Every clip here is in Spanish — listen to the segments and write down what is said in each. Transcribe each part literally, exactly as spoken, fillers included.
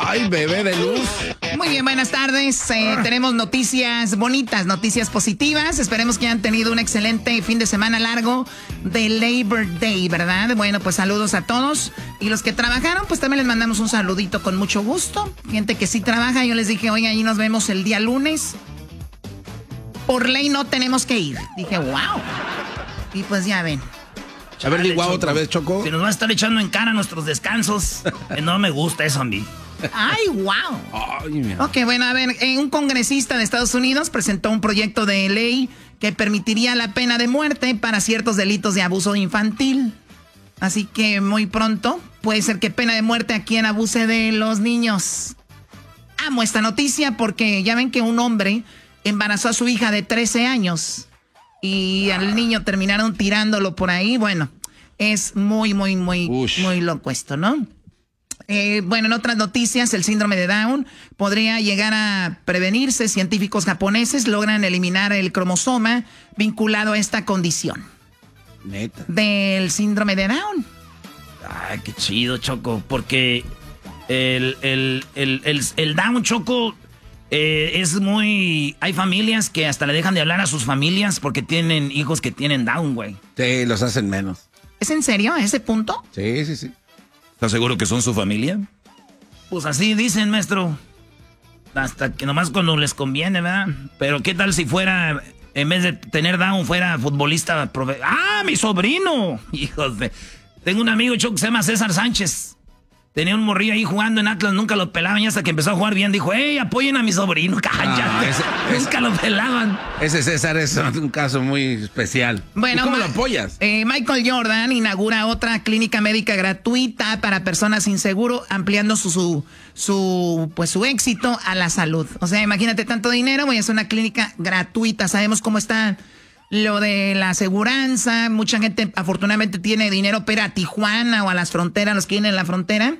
Ay, bebé de luz. Muy bien, buenas tardes. Eh, tenemos noticias bonitas, noticias positivas. Esperemos que hayan tenido un excelente fin de semana largo de Labor Day, ¿verdad? Bueno, pues saludos a todos. Y los que trabajaron, pues también les mandamos un saludito con mucho gusto. Gente que sí trabaja, yo les dije, oye, ahí nos vemos el día lunes. Por ley no tenemos que ir. Dije, wow. Y pues ya ven. A ver, igual otra vez, Choco. Se nos va a estar echando en cara nuestros descansos. No me gusta eso a mí. ¡Ay, wow! Ay, mira. Ok, bueno, a ver, eh, un congresista de Estados Unidos presentó un proyecto de ley que permitiría la pena de muerte para ciertos delitos de abuso infantil. Así que muy pronto puede ser que pena de muerte a quien abuse de los niños. Amo esta noticia porque ya ven que un hombre embarazó a su hija de trece años y al niño terminaron tirándolo por ahí. Bueno, es muy, muy, muy, Ush. muy loco esto, ¿no? Eh, bueno, en otras noticias, el síndrome de Down podría llegar a prevenirse. Científicos japoneses logran eliminar el cromosoma vinculado a esta condición. Neta. Del síndrome de Down. Ay, qué chido, Choco, porque el, el, el, el, el Down, Choco, eh, es muy... Hay familias que hasta le dejan de hablar a sus familias porque tienen hijos que tienen Down, güey. Sí, los hacen menos. ¿Es en serio a ese punto? Sí, sí, sí. ¿Estás seguro que son su familia? Pues así dicen, maestro. Hasta que nomás cuando les conviene, ¿verdad? Pero ¿qué tal si fuera, en vez de tener Down, fuera futbolista? Profe- ¡Ah, mi sobrino! Hijos de... Tengo un amigo, Choco, que se llama César Sánchez. Tenía un morrillo ahí jugando en Atlas, nunca lo pelaban y hasta que empezó a jugar bien dijo, ¡hey, apoyen a mi sobrino! ¡Cállate! Ah, ese, nunca ese, lo pelaban. Ese César es un caso muy especial. Bueno, ¿y cómo Ma- lo apoyas? Eh, Michael Jordan inaugura otra clínica médica gratuita para personas sin seguro, ampliando su, su, su, pues, su éxito a la salud. O sea, imagínate tanto dinero, voy a hacer una clínica gratuita. Sabemos cómo está lo de la aseguranza. Mucha gente afortunadamente tiene dinero para ir a Tijuana o a las fronteras, los que vienen en la frontera.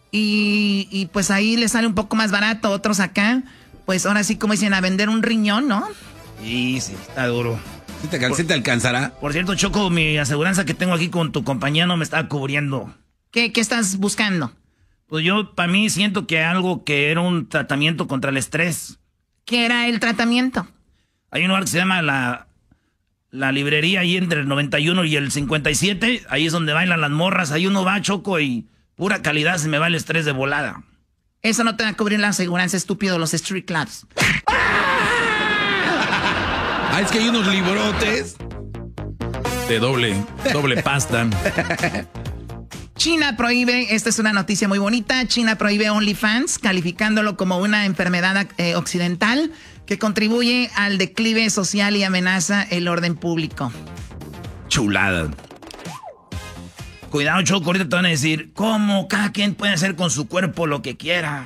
Y, y pues ahí les sale un poco más barato. Otros acá, pues ahora sí, como dicen, a vender un riñón, ¿no? Sí, sí, está duro. ¿Sí te, ¿sí te alcanzará? Por cierto, Choco, mi aseguranza que tengo aquí con tu compañía no me está cubriendo. ¿Qué, qué estás buscando? Pues yo, para mí, siento que algo que era un tratamiento contra el estrés. ¿Qué era el tratamiento? Hay un lugar que se llama la, la librería ahí entre el noventa y uno y el cincuenta y siete. Ahí es donde bailan las morras. Ahí uno va, Choco, y pura calidad se me va el estrés de volada. Eso no te va a cubrir la aseguranza, estúpido, los street clubs. Ah, es que hay unos librotes de doble, doble pasta. China prohíbe, esta es una noticia muy bonita, China prohíbe OnlyFans, calificándolo como una enfermedad eh, occidental que contribuye al declive social y amenaza el orden público. Chulada. Cuidado, Choco, ahorita te van a decir, ¿cómo? Cada quien puede hacer con su cuerpo lo que quiera.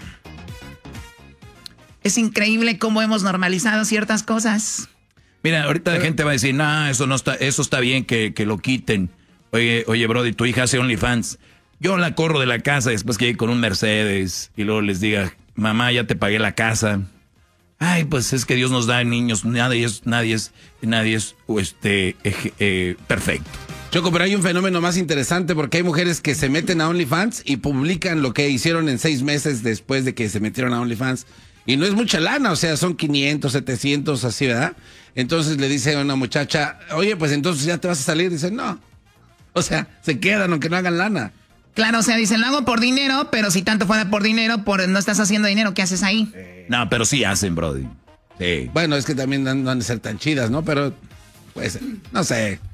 Es increíble cómo hemos normalizado ciertas cosas. Mira, ahorita la gente va a decir, nah, eso no está, eso está bien que, que lo quiten. Oye, oye, brody, tu hija hace OnlyFans. Yo la corro de la casa después que llegue con un Mercedes y luego les diga, mamá, ya te pagué la casa. Ay, pues es que Dios nos da niños, nadie es, nadie es, nadie es, este, eh, eh, perfecto. Choco, pero hay un fenómeno más interesante porque hay mujeres que se meten a OnlyFans y publican lo que hicieron en seis meses después de que se metieron a OnlyFans. Y no es mucha lana, o sea, son quinientos, setecientos, así, ¿verdad? Entonces le dice a una muchacha, oye, pues entonces ya te vas a salir. Dice, no. O sea, se quedan aunque no hagan lana. Claro, o sea, dicen, lo hago por dinero, pero si tanto fuera por dinero, por no estás haciendo dinero, ¿qué haces ahí? Eh. No, pero sí hacen, brody. Sí. Bueno, es que también no han de ser tan chidas, ¿no? Pero, pues, no sé.